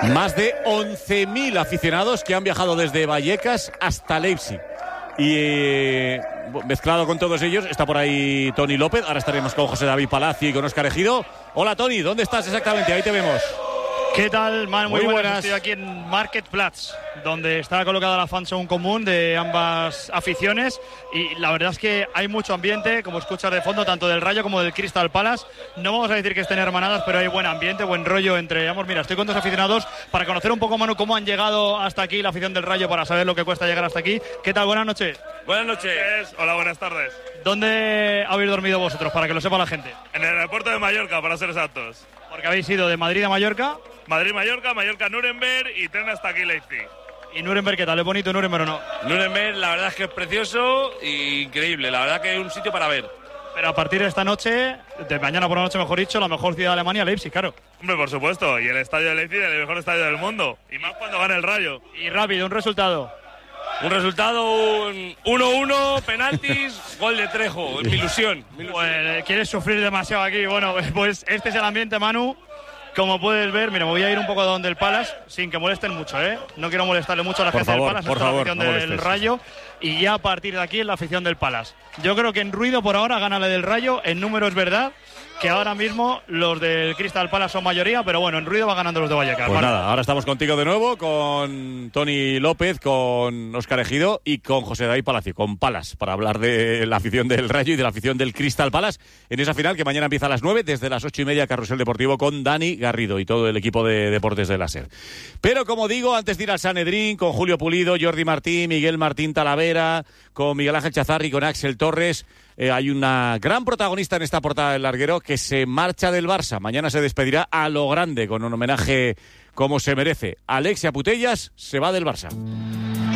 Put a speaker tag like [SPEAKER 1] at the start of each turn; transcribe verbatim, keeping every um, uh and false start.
[SPEAKER 1] Más de once mil aficionados que han viajado desde Vallecas hasta Leipzig. Y eh, mezclado con todos ellos está por ahí Tony López. Ahora estaremos con José David Palacio y con Óscar Ejido. Hola Tony, ¿dónde estás exactamente? Ahí te vemos.
[SPEAKER 2] ¿Qué tal, man? Muy,
[SPEAKER 1] Muy
[SPEAKER 2] buenas.
[SPEAKER 1] buenas.
[SPEAKER 2] Estoy aquí en Marktplatz, donde está colocada la fanzone común de ambas aficiones. Y la verdad es que hay mucho ambiente, como escuchas de fondo, tanto del Rayo como del Crystal Palace. No vamos a decir que estén hermanadas, pero hay buen ambiente, buen rollo entre ambos. Mira, estoy con dos aficionados para conocer un poco, Manu, cómo han llegado hasta aquí la afición del Rayo, para saber lo que cuesta llegar hasta aquí. ¿Qué tal? Buenas noches.
[SPEAKER 3] Buenas noches. Hola, buenas tardes.
[SPEAKER 2] ¿Dónde habéis dormido vosotros, para que lo sepa la gente?
[SPEAKER 3] En el aeropuerto de Mallorca, para ser exactos.
[SPEAKER 2] Porque habéis ido de Madrid a Mallorca.
[SPEAKER 3] Madrid-Mallorca, Mallorca-Nuremberg y tren hasta aquí Leipzig.
[SPEAKER 2] ¿Y Nuremberg qué tal? ¿Es bonito Nuremberg o no?
[SPEAKER 4] Nuremberg, la verdad es que es precioso e increíble. La verdad que es un sitio para ver.
[SPEAKER 2] Pero a partir de esta noche, de mañana por la noche mejor dicho, la mejor ciudad de Alemania, Leipzig, claro.
[SPEAKER 3] Hombre, por supuesto. Y el estadio de Leipzig es el mejor estadio del mundo. Y más cuando gana el Rayo.
[SPEAKER 2] Y rápido, un resultado.
[SPEAKER 4] Un resultado, un uno uno, penaltis, gol de Trejo. Mi ilusión. Mi ilusión.
[SPEAKER 2] Pues quieres sufrir demasiado aquí. Bueno, pues este es el ambiente, Manu. Como puedes ver, mira, me voy a ir un poco a donde el Palace, sin que molesten mucho, ¿eh? No quiero molestarle mucho a la
[SPEAKER 1] Por
[SPEAKER 2] gente
[SPEAKER 1] favor,
[SPEAKER 2] del Palace,
[SPEAKER 1] por
[SPEAKER 2] esto es la
[SPEAKER 1] favor,
[SPEAKER 2] afición
[SPEAKER 1] no
[SPEAKER 2] del
[SPEAKER 1] molestes.
[SPEAKER 2] Rayo. Y ya a partir de aquí es la afición del Palace. Yo creo que en ruido por ahora gana la del Rayo, en número es verdad que ahora mismo los del Crystal Palace son mayoría, pero bueno, en ruido va ganando los de Vallecas.
[SPEAKER 1] Pues
[SPEAKER 2] Vale.
[SPEAKER 1] nada, ahora estamos contigo de nuevo, con Tony López, con Óscar Ejido y con José David Palacio, con Palas, para hablar de la afición del Rayo y de la afición del Crystal Palace en esa final que mañana empieza a las nueve, desde las ocho y media, Carrusel Deportivo con Dani Garrido y todo el equipo de deportes de la SER. Pero como digo, antes de ir al Sanedrín, con Julio Pulido, Jordi Martín, Miguel Martín Talavera, con Miguel Ángel Chazarri, con Axel Torres, eh, hay una gran protagonista en esta portada del larguero que se marcha del Barça. Mañana se despedirá a lo grande con un homenaje como se merece. Alexia Putellas se va del Barça.